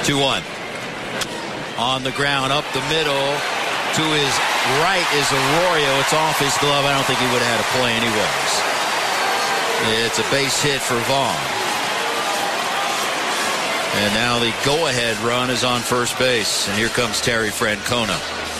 2-1. On the ground, up the middle. To his right is Arroyo. It's off his glove. I don't think he would have had a play anyways. It's a base hit for Vaughn. And now the go-ahead run is on first base. And here comes Terry Francona.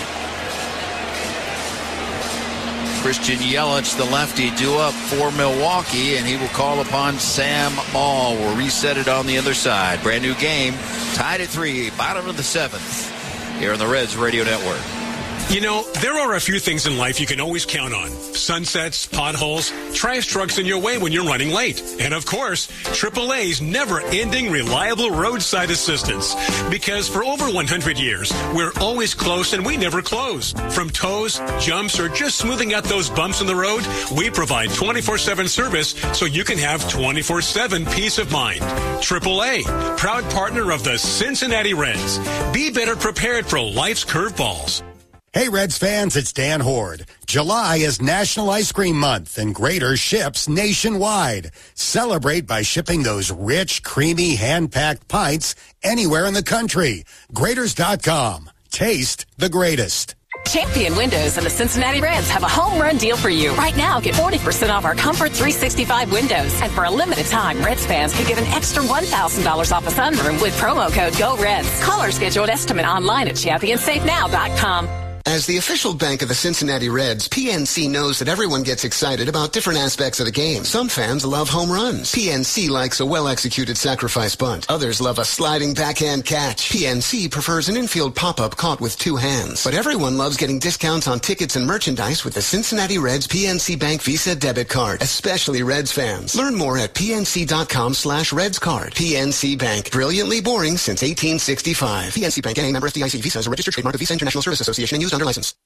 Christian Yelich, the lefty, due up for Milwaukee, and he will call upon Sam Moll. We'll reset it on the other side. Brand new game, tied at 3, bottom of the 7th, here on the Reds Radio Network. You know, there are a few things in life you can always count on. Sunsets, potholes, trash trucks in your way when you're running late. And of course, AAA's never-ending reliable roadside assistance. Because for over 100 years, we're always close and we never close. From tows, jumps, or just smoothing out those bumps in the road, we provide 24/7 service so you can have 24/7 peace of mind. AAA, proud partner of the Cincinnati Reds. Be better prepared for life's curveballs. Hey, Reds fans, it's Dan Horde. July is National Ice Cream Month, and Graeter ships nationwide. Celebrate by shipping those rich, creamy, hand-packed pints anywhere in the country. Graeters.com. Taste the greatest. Champion Windows and the Cincinnati Reds have a home run deal for you. Right now, get 40% off our Comfort 365 windows. And for a limited time, Reds fans can get an extra $1,000 off a sunroom with promo code GOREDS. Call or schedule an estimate online at ChampionSafeNow.com. As the official bank of the Cincinnati Reds, PNC knows that everyone gets excited about different aspects of the game. Some fans love home runs. PNC likes a well-executed sacrifice bunt. Others love a sliding backhand catch. PNC prefers an infield pop-up caught with two hands. But everyone loves getting discounts on tickets and merchandise with the Cincinnati Reds PNC Bank Visa debit card, especially Reds fans. Learn more at pnc.com/RedsCard. PNC Bank, brilliantly boring since 1865. PNC Bank, NA, member FDIC. Visa is a registered trademark of Visa International Service Association and used under license.